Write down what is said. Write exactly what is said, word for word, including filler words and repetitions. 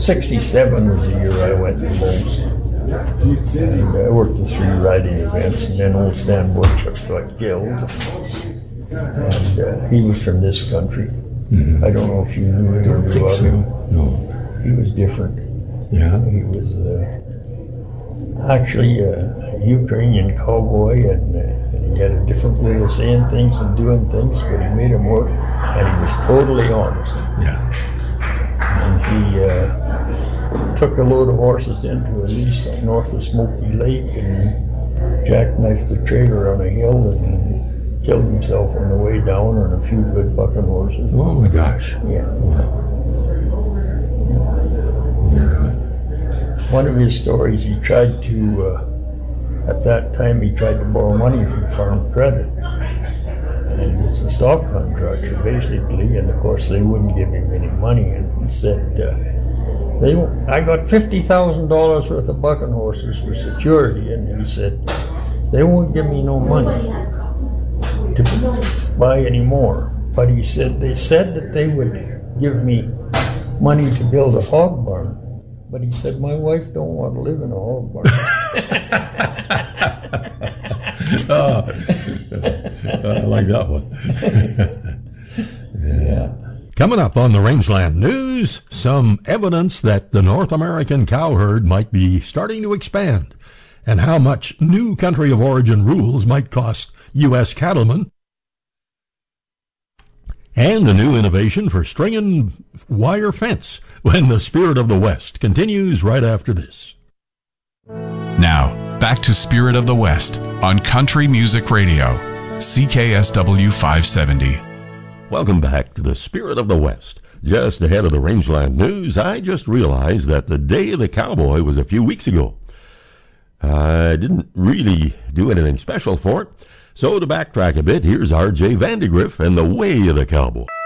sixty-seven was the year I went the most. And I worked the three riding events, and then old Stan Woodchuck got killed. And uh, he was from this country. Mm-hmm. I don't know if you knew him or knew of him. No. He was different. Yeah. He was uh, actually a Ukrainian cowboy, and, uh, and he had a different way of saying things and doing things, but he made them work, and he was totally honest. Yeah. And he uh, took a load of horses into a lease north of Smoky Lake and jackknifed the trailer on a hill and killed himself on the way down on a few good bucking horses. Oh my gosh. Yeah. Wow. One of his stories, he tried to, uh, at that time, he tried to borrow money from Farm Credit. And it's a stock contractor, basically, and of course they wouldn't give him any money. And he said, uh, they, I got fifty thousand dollars worth of bucking horses for security, and he said, they won't give me no money to buy any more. But he said, they said that they would give me money to build a hog barn. But he said, my wife don't want to live in a hog barn. Oh, I like that one. Yeah. Yeah. Coming up on the Rangeland News, some evidence that the North American cow herd might be starting to expand, and how much new country of origin rules might cost U S cattlemen, and a new innovation for string and wire fence when the Spirit of the West continues right after this. Now, back to Spirit of the West on Country Music Radio, C K S W five seventy. Welcome back to the Spirit of the West. Just ahead of the Rangeland News, I just realized that the Day of the Cowboy was a few weeks ago. I didn't really do anything special for it. So to backtrack a bit, here's R J Vandegrift and the Way of the Cowboy.